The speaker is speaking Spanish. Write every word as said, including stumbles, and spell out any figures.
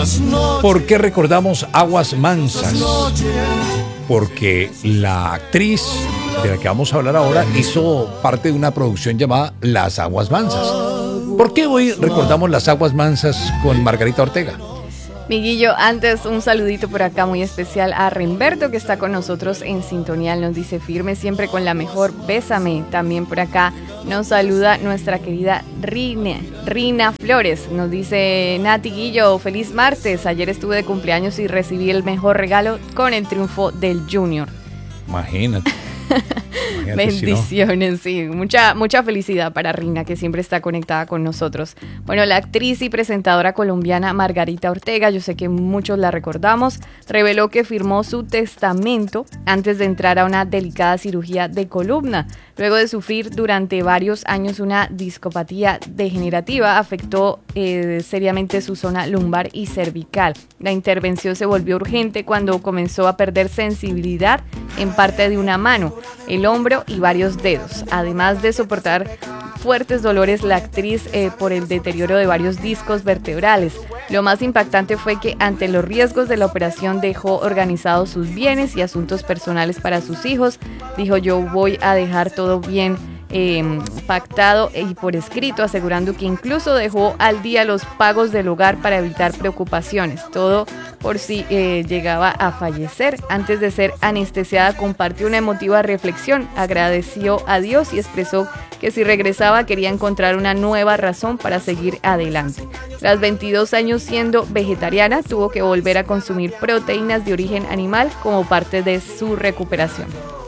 ¿Por qué recordamos Aguas Mansas? Porque la actriz de la que vamos a hablar ahora hizo parte de una producción llamada Las Aguas Mansas. ¿Por qué hoy recordamos Las Aguas Mansas con Margarita Ortega? Miguillo, antes un saludito por acá muy especial a Remberto, que está con nosotros en sintonía. Nos dice firme siempre con la mejor, bésame. También por acá nos saluda nuestra querida Rina, Rina Flores. Nos dice Nati Guillo, feliz martes. Ayer estuve de cumpleaños y recibí el mejor regalo con el triunfo del Junior. Imagínate. Bendiciones, si no. sí, mucha, mucha felicidad para Rina, que siempre está conectada con nosotros. Bueno, la actriz y presentadora colombiana Margarita Ortega, yo sé que muchos la recordamos, reveló que firmó su testamento antes de entrar a una delicada cirugía de columna. Luego de sufrir durante varios años una discopatía degenerativa, afectó eh, seriamente su zona lumbar y cervical. La intervención se volvió urgente cuando comenzó a perder sensibilidad en parte de una mano, el hombro y varios dedos. Además de soportar fuertes dolores, la actriz eh, por el deterioro de varios discos vertebrales. Lo más impactante fue que ante los riesgos de la operación dejó organizados sus bienes y asuntos personales para sus hijos. Dijo, yo voy a dejar todo bien eh, pactado y por escrito, asegurando que incluso dejó al día los pagos del hogar para evitar preocupaciones. Todo por si eh, llegaba a fallecer. Antes de ser anestesiada, compartió una emotiva reflexión, agradeció a Dios y expresó que si regresaba quería encontrar una nueva razón para seguir adelante. Tras veintidós años siendo vegetariana, tuvo que volver a consumir proteínas de origen animal como parte de su recuperación.